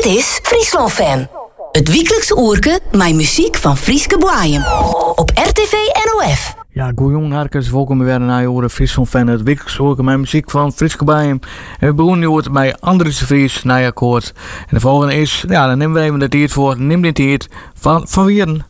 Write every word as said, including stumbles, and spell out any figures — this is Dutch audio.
is Friesland Fam. Het wekelijkse oerke met muziek van Frieske Boeien. Op R T V N O F. Ja, goeie harkens, welkom weer naar Jore Friesland Fan, het wekelijkse oerke met muziek van Frieske Boeien. En we beginnen nu bij Andries de Vries, Najakkoord. En de volgende is, ja, dan nemen we even de tijd voor, neem dit tijd van Van Wieren.